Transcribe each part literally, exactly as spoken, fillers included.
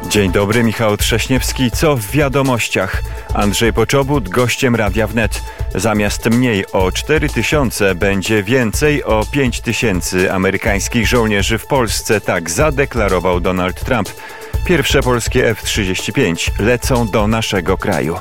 Dzień dobry, Michał Trześniewski. Co w wiadomościach? Andrzej Poczobut gościem Radia Wnet. Zamiast mniej o cztery tysiące będzie więcej o pięć tysięcy amerykańskich żołnierzy w Polsce. Tak zadeklarował Donald Trump. Pierwsze polskie F trzydzieści pięć lecą do naszego kraju.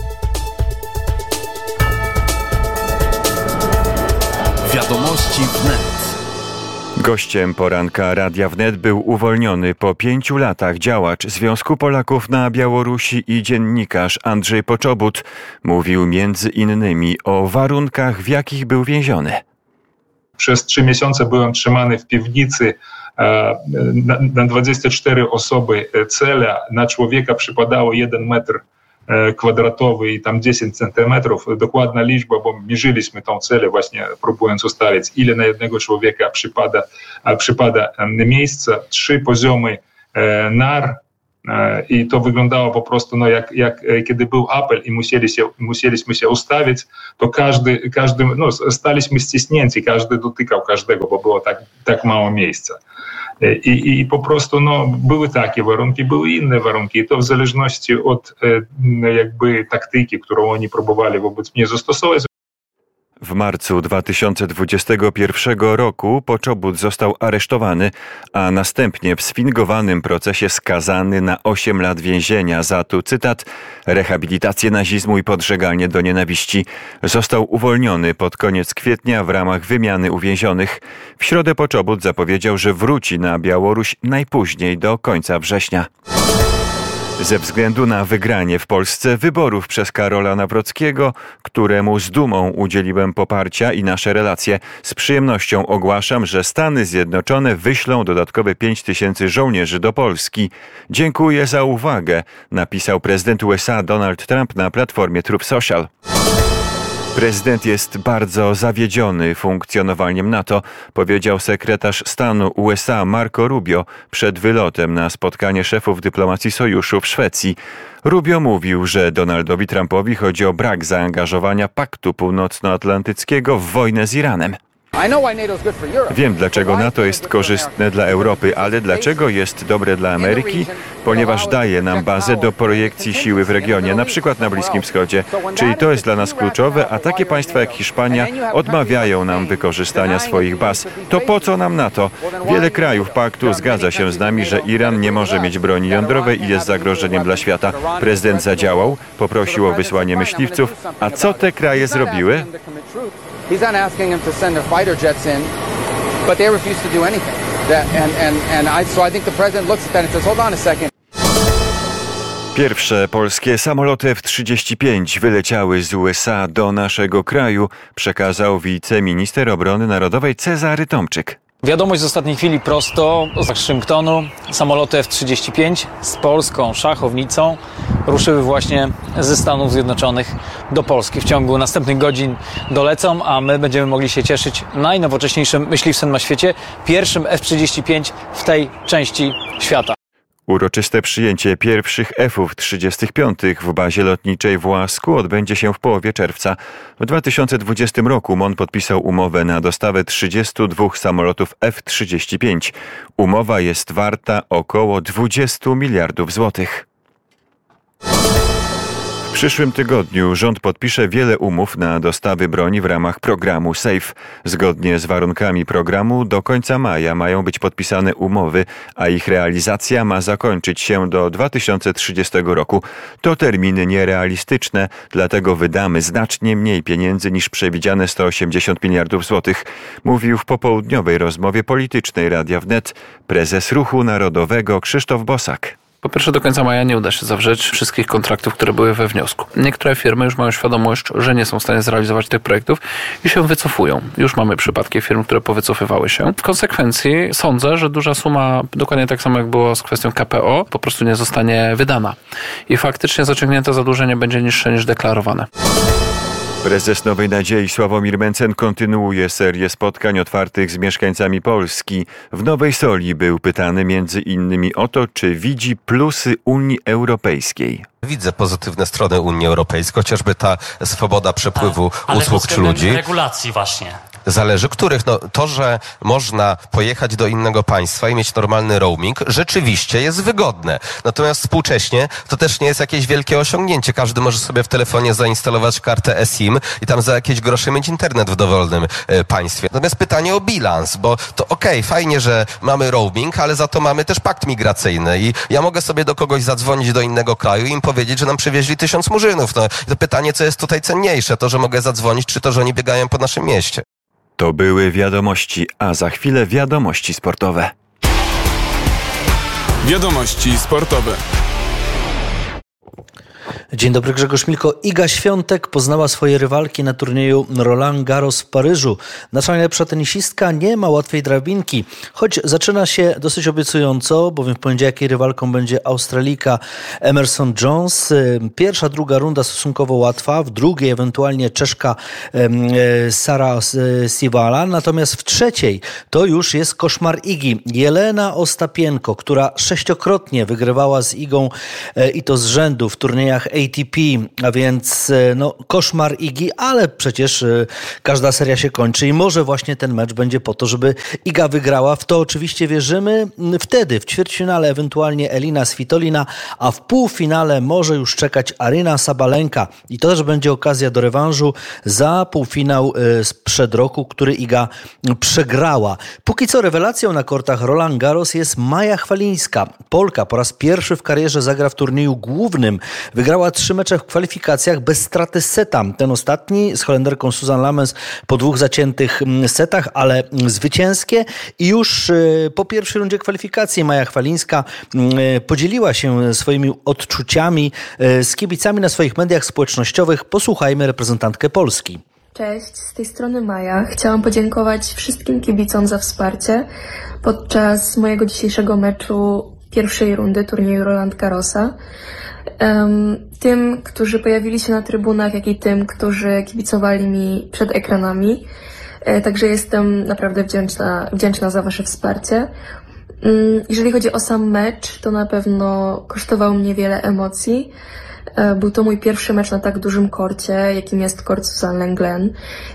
Wiadomości Wnet. Gościem poranka Radia Wnet był uwolniony po pięciu latach działacz Związku Polaków na Białorusi i dziennikarz Andrzej Poczobut. Mówił między innymi o warunkach, w jakich był więziony. Przez trzy miesiące byłem trzymany w piwnicy. Na, na dwadzieścia cztery osoby cela, na człowieka przypadało jeden metr kwadratowy i tam dziesięć centymetrów. Dokładna liczba, bo mierzyliśmy tą celę właśnie próbując ustalić, ile na jednego człowieka przypada, przypada miejsca. Trzy poziomy nar i to wyglądało po prostu, no jak, jak kiedy był apel i musieli się, musieliśmy się ustawić, to każdy, każdy no, staliśmy ściśnięci, każdy dotykał każdego, bo było tak, tak mało miejsca. I, I po prostu no, były takie warunki, były inne warunki. I to w zależności od jakby taktyki, którą oni próbowali wobec mnie zastosować. W marcu dwa tysiące dwudziestego pierwszego roku Poczobut został aresztowany, a następnie w sfingowanym procesie skazany na osiem lat więzienia za, tu cytat, rehabilitację nazizmu i podżeganie do nienawiści. Został uwolniony pod koniec kwietnia w ramach wymiany uwięzionych. W środę Poczobut zapowiedział, że wróci na Białoruś najpóźniej do końca września. Ze względu na wygranie w Polsce wyborów przez Karola Nawrockiego, któremu z dumą udzieliłem poparcia i nasze relacje, z przyjemnością ogłaszam, że Stany Zjednoczone wyślą dodatkowe pięć tysięcy żołnierzy do Polski. Dziękuję za uwagę, napisał prezydent U S A Donald Trump na platformie Truth Social. Prezydent jest bardzo zawiedziony funkcjonowaniem NATO, powiedział sekretarz stanu U S A Marco Rubio przed wylotem na spotkanie szefów dyplomacji sojuszu w Szwecji. Rubio mówił, że Donaldowi Trumpowi chodzi o brak zaangażowania Paktu Północnoatlantyckiego w wojnę z Iranem. Wiem, dlaczego NATO jest korzystne dla Europy, ale dlaczego jest dobre dla Ameryki? Ponieważ daje nam bazę do projekcji siły w regionie, na przykład na Bliskim Wschodzie. Czyli to jest dla nas kluczowe, a takie państwa jak Hiszpania odmawiają nam wykorzystania swoich baz. To po co nam NATO? Wiele krajów paktu zgadza się z nami, że Iran nie może mieć broni jądrowej i jest zagrożeniem dla świata. Prezydent zadziałał, poprosił o wysłanie myśliwców. A co te kraje zrobiły? He's not asking them to send their fighter jets in, but they refuse to do anything. That, and and and I so I think the president looks at that and says, "Hold on a second." Pierwsze polskie samoloty F trzydzieści pięć wyleciały z U S A do naszego kraju, przekazał wiceminister obrony narodowej Cezary Tomczyk. Wiadomość z ostatniej chwili prosto z Waszyngtonu. Samoloty F trzydzieści pięć z polską szachownicą ruszyły właśnie ze Stanów Zjednoczonych do Polski. W ciągu następnych godzin dolecą, a my będziemy mogli się cieszyć najnowocześniejszym myśliwcem na świecie, pierwszym F trzydzieści pięć w tej części świata. Uroczyste przyjęcie pierwszych F trzydzieści pięć w bazie lotniczej w Łasku odbędzie się w połowie czerwca. W dwa tysiące dwudziestym roku MON podpisał umowę na dostawę trzydziestu dwóch samolotów F trzydzieści pięć. Umowa jest warta około dwudziestu miliardów złotych. W przyszłym tygodniu rząd podpisze wiele umów na dostawy broni w ramach programu SAFE. Zgodnie z warunkami programu do końca maja mają być podpisane umowy, a ich realizacja ma zakończyć się do dwa tysiące trzydziestego roku. To terminy nierealistyczne, dlatego wydamy znacznie mniej pieniędzy niż przewidziane sto osiemdziesiąt miliardów złotych, mówił w popołudniowej rozmowie politycznej Radia Wnet prezes Ruchu Narodowego Krzysztof Bosak. Po pierwsze, do końca maja nie uda się zawrzeć wszystkich kontraktów, które były we wniosku. Niektóre firmy już mają świadomość, że nie są w stanie zrealizować tych projektów i się wycofują. Już mamy przypadki firm, które powycofywały się. W konsekwencji sądzę, że duża suma, dokładnie tak samo jak było z kwestią K P O, po prostu nie zostanie wydana. I faktycznie zaciągnięte zadłużenie będzie niższe niż deklarowane. Prezes Nowej Nadziei Sławomir Mencen kontynuuje serię spotkań otwartych z mieszkańcami Polski. W Nowej Soli był pytany między innymi o to, czy widzi plusy Unii Europejskiej. Widzę pozytywne strony Unii Europejskiej, chociażby ta swoboda przepływu ale, ale usług czy ludzi. regulacji właśnie. zależy. Których? No to, że można pojechać do innego państwa i mieć normalny roaming, rzeczywiście jest wygodne. Natomiast współcześnie to też nie jest jakieś wielkie osiągnięcie. Każdy może sobie w telefonie zainstalować kartę eSIM i tam za jakieś grosze mieć internet w dowolnym e, państwie. Natomiast pytanie o bilans, bo to okej, okay, fajnie, że mamy roaming, ale za to mamy też pakt migracyjny i ja mogę sobie do kogoś zadzwonić do innego kraju i im powiedzieć, że nam przywieźli tysiąc murzynów. No to pytanie, co jest tutaj cenniejsze? To, że mogę zadzwonić, czy to, że oni biegają po naszym mieście? To były wiadomości, a za chwilę wiadomości sportowe. Wiadomości sportowe. Dzień dobry, Grzegorz Milko. Iga Świątek poznała swoje rywalki na turnieju Roland Garros w Paryżu. Nasza najlepsza tenisistka nie ma łatwej drabinki, choć zaczyna się dosyć obiecująco, bowiem w poniedziałek jej rywalką będzie Australijka Emerson Jones. Pierwsza, druga runda stosunkowo łatwa, w drugiej ewentualnie Czeszka Sara Siwala, natomiast w trzeciej to już jest koszmar Igi. Jelena Ostapienko, która sześciokrotnie wygrywała z Igą i to z rzędu w turniejach A T P, a więc no, koszmar Igi, ale przecież każda seria się kończy i może właśnie ten mecz będzie po to, żeby Iga wygrała. W to oczywiście wierzymy. Wtedy w ćwierćfinale ewentualnie Elina Svitolina, a w półfinale może już czekać Aryna Sabalenka i to też będzie okazja do rewanżu za półfinał sprzed roku, który Iga przegrała. Póki co rewelacją na kortach Roland Garros jest Maja Chwalińska. Polka po raz pierwszy w karierze zagra w turnieju głównym. Wygrała trzy mecze w kwalifikacjach bez straty seta. Ten ostatni z Holenderką Susan Lamens po dwóch zaciętych setach, ale zwycięskie. I już po pierwszej rundzie kwalifikacji Maja Chwalińska podzieliła się swoimi odczuciami z kibicami na swoich mediach społecznościowych. Posłuchajmy reprezentantkę Polski. Cześć, z tej strony Maja. Chciałam podziękować wszystkim kibicom za wsparcie podczas mojego dzisiejszego meczu pierwszej rundy turnieju Roland Garrosa. Tym, którzy pojawili się na trybunach, jak i tym, którzy kibicowali mi przed ekranami. Także jestem naprawdę wdzięczna, wdzięczna za wasze wsparcie. Jeżeli chodzi o sam mecz, to na pewno kosztował mnie wiele emocji. Był to mój pierwszy mecz na tak dużym korcie, jakim jest kort Susan Lenglen.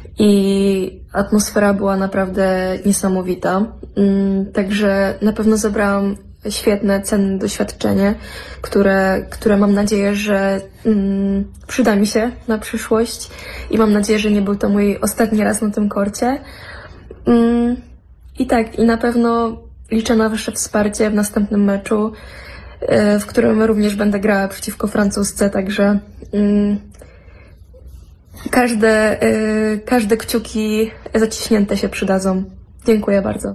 I atmosfera była naprawdę niesamowita. Także na pewno zebrałam świetne, cenne doświadczenie, które, które mam nadzieję, że mm, przyda mi się na przyszłość i mam nadzieję, że nie był to mój ostatni raz na tym korcie. Mm, I tak, i na pewno liczę na wasze wsparcie w następnym meczu, y, w którym również będę grała przeciwko Francuzce, także y, każde, y, każde kciuki zaciśnięte się przydadzą. Dziękuję bardzo.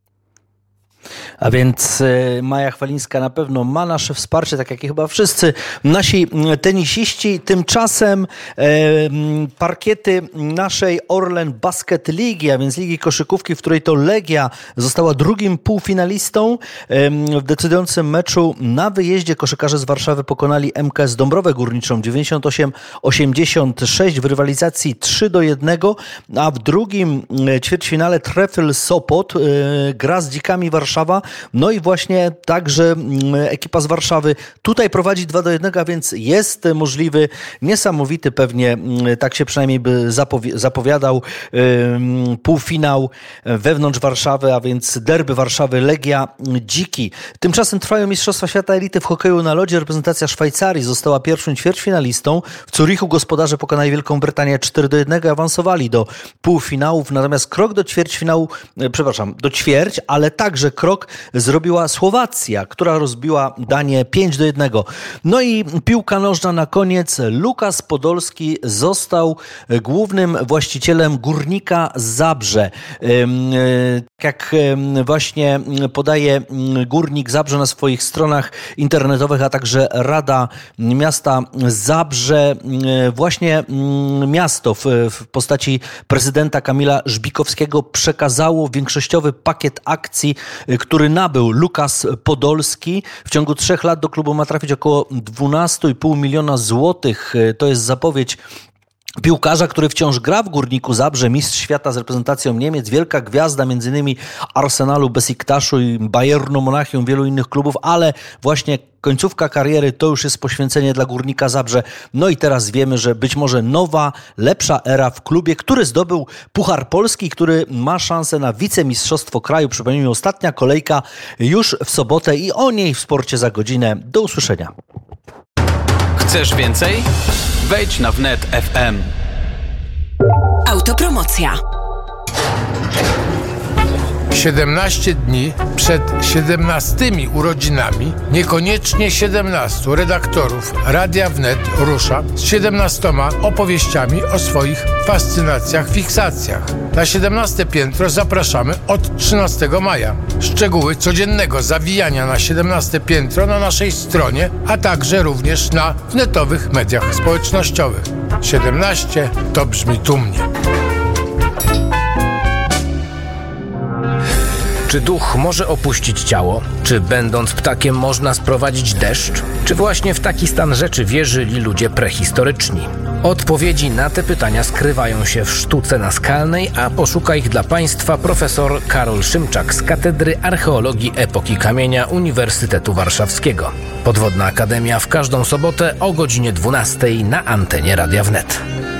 A więc Maja Chwalińska na pewno ma nasze wsparcie, tak jak i chyba wszyscy nasi tenisiści. Tymczasem e, parkiety naszej Orlen Basket Ligi, a więc Ligi Koszykówki, w której to Legia została drugim półfinalistą. E, w decydującym meczu na wyjeździe koszykarze z Warszawy pokonali M K S Dąbrowę Górniczą dziewięćdziesiąt osiem osiemdziesiąt sześć w rywalizacji trzy do jednego, a w drugim ćwierćfinale Trefl Sopot e, gra z Dzikami Warszawa. No i właśnie także ekipa z Warszawy tutaj prowadzi dwa do jednego, a więc jest możliwy niesamowity, pewnie tak się przynajmniej by zapowi- zapowiadał yy, półfinał wewnątrz Warszawy, a więc derby Warszawy Legia Dziki. Tymczasem trwają Mistrzostwa Świata Elity w hokeju na lodzie. Reprezentacja Szwajcarii została pierwszym ćwierćfinalistą. W Zurichu gospodarze pokonali Wielką Brytanię cztery do jednego i awansowali do półfinałów. Natomiast krok do ćwierćfinału, przepraszam, do ćwierć, ale także krok zrobiła Słowacja, która rozbiła Danię pięć do jednego. No i piłka nożna na koniec. Lukas Podolski został głównym właścicielem Górnika Zabrze. Jak właśnie podaje Górnik Zabrze na swoich stronach internetowych, a także Rada Miasta Zabrze, właśnie miasto w, w postaci prezydenta Kamila Żbikowskiego przekazało większościowy pakiet akcji, który nabył Lukas Podolski. W ciągu trzech lat do klubu ma trafić około dwanaście i pół miliona złotych. To jest zapowiedź piłkarza, który wciąż gra w Górniku Zabrze, mistrz świata z reprezentacją Niemiec, wielka gwiazda między innymi Arsenalu, Besiktaszu i Bayernu Monachium, wielu innych klubów, ale właśnie końcówka kariery to już jest poświęcenie dla Górnika Zabrze. No i teraz wiemy, że być może nowa, lepsza era w klubie, który zdobył Puchar Polski, który ma szansę na wicemistrzostwo kraju. Przypomnijmy, ostatnia kolejka już w sobotę i o niej w Sporcie za godzinę. Do usłyszenia. Chcesz więcej? Wejdź na wnet kropka ef em. Autopromocja. siedemnaście dni przed siedemnastymi urodzinami, niekoniecznie siedemnastu redaktorów Radia Wnet rusza z siedemnastoma opowieściami o swoich fascynacjach, fiksacjach. Na siedemnaste piętro zapraszamy od trzynastego maja. Szczegóły codziennego zawijania na siedemnaste piętro na naszej stronie, a także również na wnetowych mediach społecznościowych. siedemnaście to brzmi tłumnie. Czy duch może opuścić ciało? Czy będąc ptakiem można sprowadzić deszcz? Czy właśnie w taki stan rzeczy wierzyli ludzie prehistoryczni? Odpowiedzi na te pytania skrywają się w sztuce naskalnej, a poszuka ich dla Państwa profesor Karol Szymczak z Katedry Archeologii Epoki Kamienia Uniwersytetu Warszawskiego. Podwodna Akademia w każdą sobotę o godzinie dwunastej na antenie Radia Wnet.